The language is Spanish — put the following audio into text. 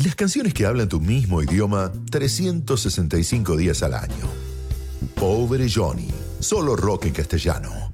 Las canciones que hablan tu mismo idioma 365 días al año. Pobre Johnny, solo rock en castellano.